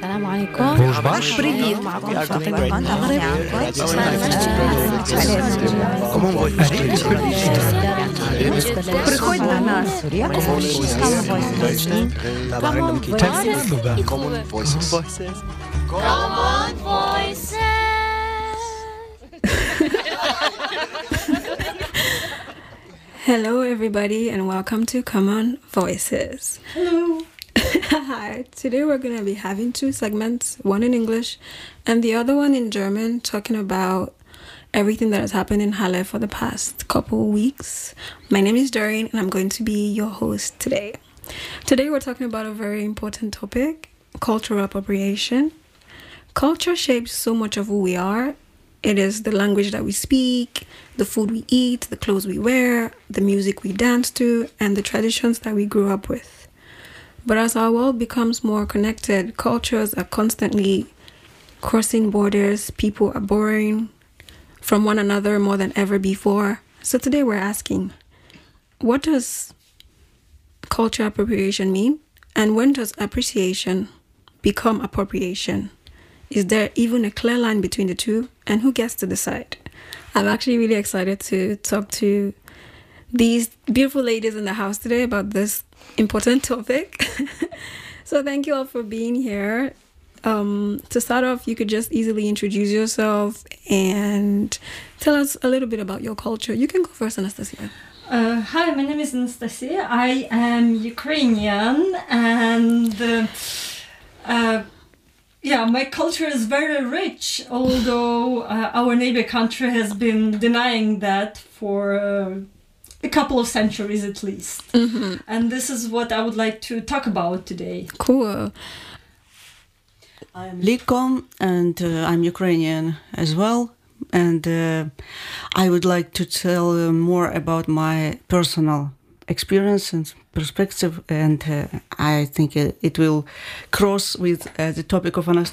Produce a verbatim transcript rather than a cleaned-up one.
السلام عليكم. Bonjour. بريفيو معكم فاطمة بند Приходь на нас. Common Voices. Common Voices. Hello, everybody, and welcome to Common Voices. Hello. Hi. Today we're going to be having two segments, one in English and the other one in German, talking about everything that has happened in Halle for the past couple weeks. My name is Doreen, and I'm going to be your host today. Today we're talking about a very important topic, cultural appropriation. Culture shapes so much of who we are. It is the language that we speak, the food we eat, the clothes we wear, the music we dance to, and the traditions that we grew up with. But as our world becomes more connected, cultures are constantly crossing borders. People are borrowing from one another more than ever before. So today we're asking, what does cultural appropriation mean? And when does appreciation become appropriation? Is there even a clear line between the two? And who gets to decide? I'm actually really excited to talk to these beautiful ladies in the house today about this important topic. So thank you all for being here. Um, to start off, you could just easily introduce yourself and tell us a little bit about your culture. You can go first, Anastasia. Uh, hi, my name is Anastasia. I am Ukrainian, and uh, uh, yeah, my culture is very rich, although uh, our neighbor country has been denying that for uh, a couple of centuries at least. Mm-hmm. And this is what I would like to talk about today. Cool. I'm Liko, and uh, I'm Ukrainian as well. And uh, I would like to tell uh, more about my personal experience and perspective, and uh, I think it, it will cross with uh, the topic of Anastasia.